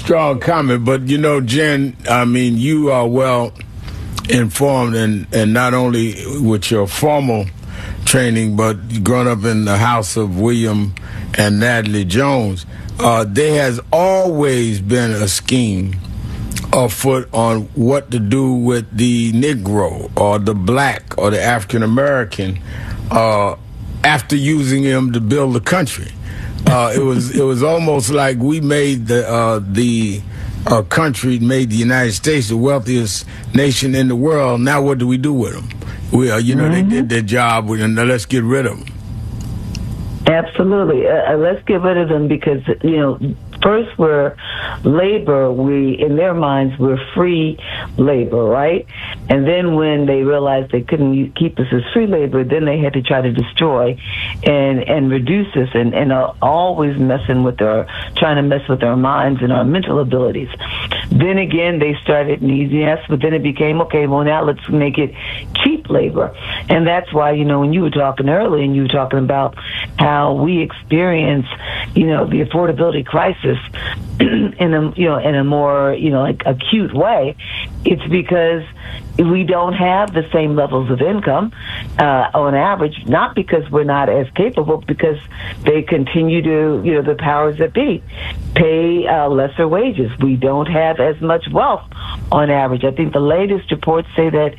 strong comment, but Jen, I mean, you are well informed, and not only with your formal training, but growing up in the house of William and Natalie Jones, there has always been a scheme afoot on what to do with the Negro or the black or the African American after using him to build the country. It was almost like we made the country, made the United States the wealthiest nation in the world. Now what do we do with them? They did their job, and now let's get rid of them. Absolutely. Let's get rid of them because, first we're labor. In their minds, we're free labor, right? And then when they realized they couldn't keep us as free labor, then they had to try to destroy and reduce us and always trying to mess with our minds and our mental abilities. Then again, they started needs, yes, but then it became, okay, well, now let's make it cheap labor. And that's why, when you were talking earlier and you were talking about how we experience, the affordability crisis in a more, acute way, it's because we don't have the same levels of income on average, not because we're not as capable, because they continue to, the powers that be, pay lesser wages. We don't have as much wealth on average. I think the latest reports say that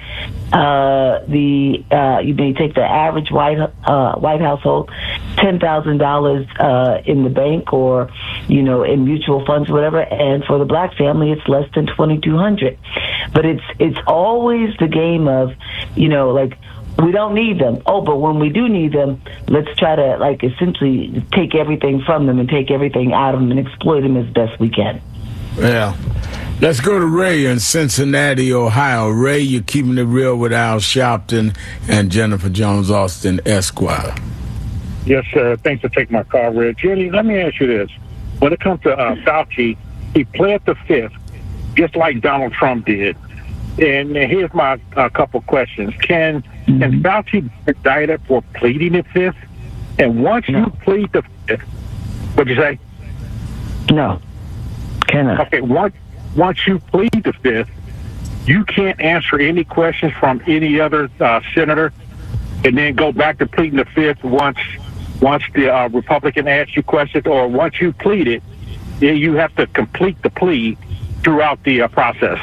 you may take the average white household, $10,000 in the bank or, in mutual funds, whatever, and for the black family, it's less than $2,200. But it's always the game of, we don't need them. Oh, but when we do need them, let's try to, essentially take everything from them and take everything out of them and exploit them as best we can. Yeah. Let's go to Ray in Cincinnati, Ohio. Ray, you're keeping it real with Al Sharpton and Jennifer Jones Austin, Esquire. Yes, sir. Thanks for taking my call, Ray. Jenny, let me ask you this. When it comes to Fauci, he pled the fifth, just like Donald Trump did. And here's my couple questions. Can Fauci be indicted for pleading the fifth? And once you plead the fifth, what'd you say? No. Cannot. Okay, once you plead the fifth, you can't answer any questions from any other senator and then go back to pleading the fifth once the Republican asks you questions, or once you plead it, you have to complete the plea throughout the process.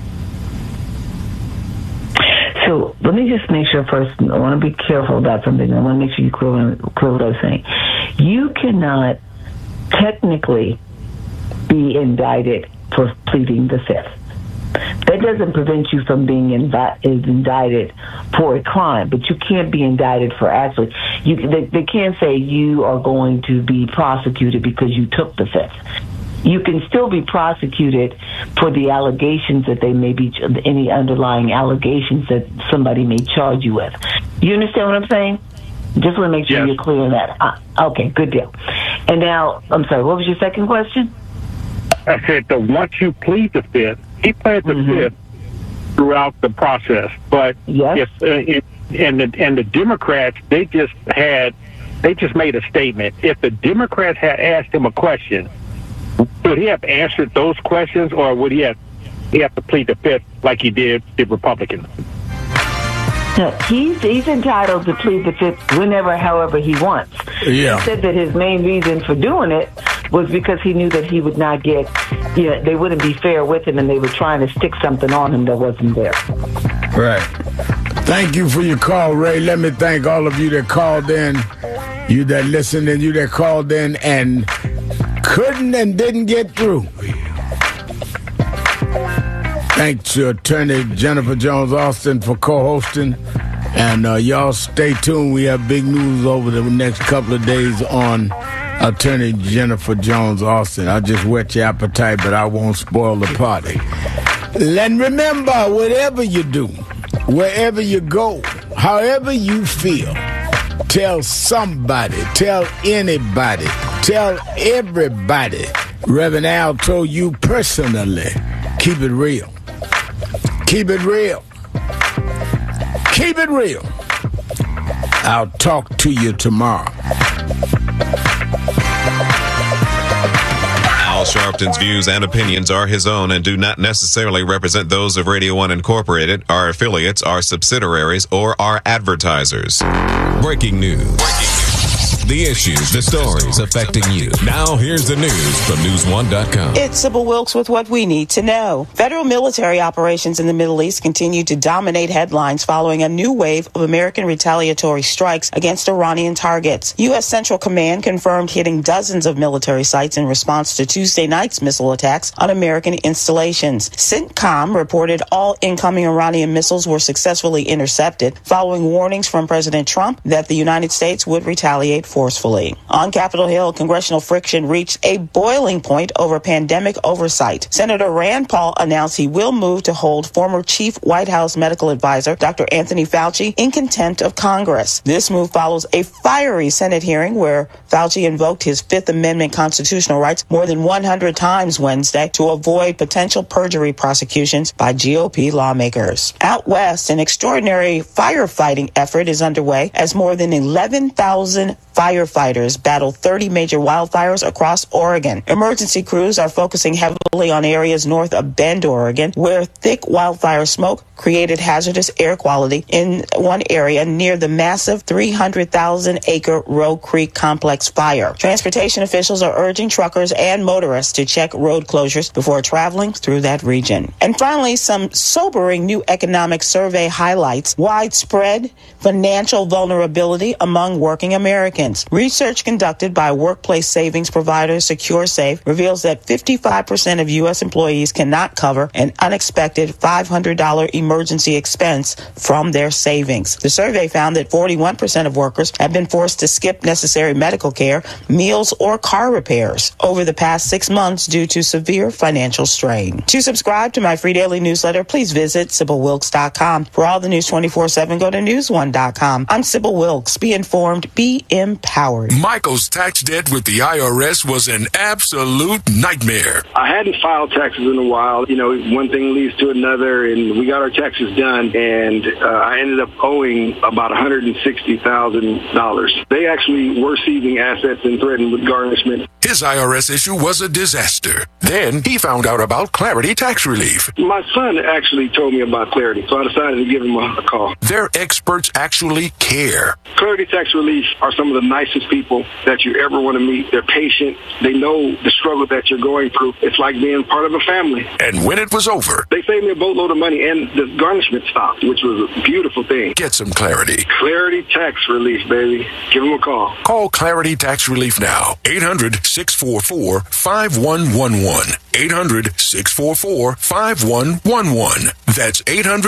So let me just make sure first, I want to be careful about something. I want to make sure you clear what I was saying. You cannot technically be indicted for pleading the fifth. That doesn't prevent you from being indicted for a crime, but you can't be indicted for actually. They can't say you are going to be prosecuted because you took the fifth. You can still be prosecuted for the allegations that they may be, any underlying allegations that somebody may charge you with. You understand what I'm saying? Just want to make sure you're clear on that. Okay, good deal. And now, I'm sorry, what was your second question? I said that once you plead the fifth, he pled the fifth throughout the process. But if the Democrats, they just made a statement. If the Democrats had asked him a question, would he have answered those questions, or would he have to plead the fifth like he did the Republicans? No, he's entitled to plead the fifth whenever, however he wants. Yeah. He said that his main reason for doing it was because he knew that he would not get, they wouldn't be fair with him, and they were trying to stick something on him that wasn't there. Right. Thank you for your call, Ray. Let me thank all of you that called in, you that listened, and you that called in and couldn't and didn't get through. Thanks to Attorney Jennifer Jones Austin for co-hosting. And y'all stay tuned. We have big news over the next couple of days on Attorney Jennifer Jones Austin. I'll just whet your appetite, but I won't spoil the party. And remember, whatever you do, wherever you go, however you feel, tell somebody, tell anybody, tell everybody. Reverend Al told you personally, keep it real. Keep it real. Keep it real. I'll talk to you tomorrow. Al Sharpton's views and opinions are his own and do not necessarily represent those of Radio 1 Incorporated, our affiliates, our subsidiaries, or our advertisers. Breaking news. The issues, the stories affecting you. Now here's the news from News1.com. It's Sybil Wilkes with what we need to know. Federal military operations in the Middle East continue to dominate headlines following a new wave of American retaliatory strikes against Iranian targets. U.S. Central Command confirmed hitting dozens of military sites in response to Tuesday night's missile attacks on American installations. CENTCOM reported all incoming Iranian missiles were successfully intercepted following warnings from President Trump that the United States would retaliate forcefully. On Capitol Hill, congressional friction reached a boiling point over pandemic oversight. Senator Rand Paul announced he will move to hold former chief White House medical advisor Dr. Anthony Fauci in contempt of Congress. This move follows a fiery Senate hearing where Fauci invoked his Fifth Amendment constitutional rights more than 100 times Wednesday to avoid potential perjury prosecutions by GOP lawmakers. Out west, an extraordinary firefighting effort is underway as more than 11,000 firefighters battle 30 major wildfires across Oregon. Emergency crews are focusing heavily on areas north of Bend, Oregon, where thick wildfire smoke created hazardous air quality in one area near the massive 300,000-acre Roe Creek Complex fire. Transportation officials are urging truckers and motorists to check road closures before traveling through that region. And finally, some sobering new economic survey highlights widespread financial vulnerability among working Americans. Research conducted by workplace savings provider SecureSafe reveals that 55% of U.S. employees cannot cover an unexpected $500 emergency expense from their savings. The survey found that 41% of workers have been forced to skip necessary medical care, meals, or car repairs over the past 6 months due to severe financial strain. To subscribe to my free daily newsletter, please visit SybilWilkes.com. For all the news 24/7, go to News1.com. I'm Sybil Wilkes. Be informed, be empowered. Michael's tax debt with the IRS was an absolute nightmare. I hadn't filed taxes in a while. You know, one thing leads to another, and we got our taxes done, and I ended up owing about $160,000. They actually were seizing assets and threatened with garnishment. His IRS issue was a disaster. Then he found out about Clarity Tax Relief. My son actually told me about Clarity, so I decided to give him a call. Their experts actually care. Clarity Tax Relief are some of the nicest people that you ever want to meet. They're patient. They know the struggle that you're going through. It's like being part of a family. And when it was over, they saved me a boatload of money, and the garnishment stopped, which was a beautiful thing. Get some clarity. Clarity Tax Relief, baby. Give them a call. Call Clarity Tax Relief now. 800-644-5111. 800-644-5111. That's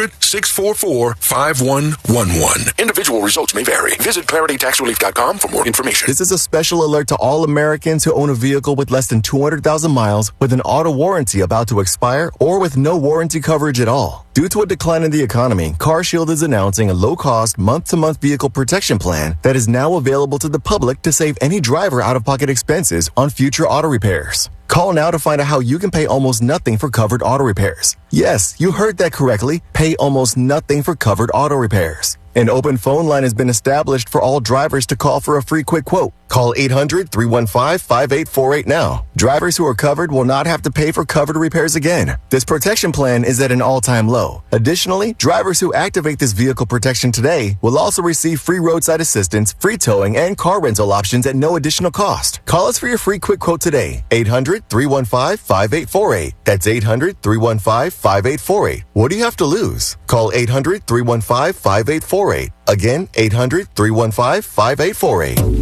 800-644-5111. Individual results may vary. Visit ClarityTaxRelief.com for more information. This is a special alert to all Americans who own a vehicle with less than 200,000 miles with an auto warranty about to expire or with no warranty coverage at all. Due to a decline in the economy, CarShield is announcing a low-cost, month-to-month vehicle protection plan that is now available to the public to save any driver out-of-pocket expenses on future auto repairs. Call now to find out how you can pay almost nothing for covered auto repairs. Yes, you heard that correctly. Pay almost nothing for covered auto repairs. An open phone line has been established for all drivers to call for a free quick quote. Call 800-315-5848 now. Drivers who are covered will not have to pay for covered repairs again. This protection plan is at an all-time low. Additionally, drivers who activate this vehicle protection today will also receive free roadside assistance, free towing, and car rental options at no additional cost. Call us for your free quick quote today. 800-315-5848. That's 800-315-5848. What do you have to lose? Call 800-315-5848. Again, 800-315-5848.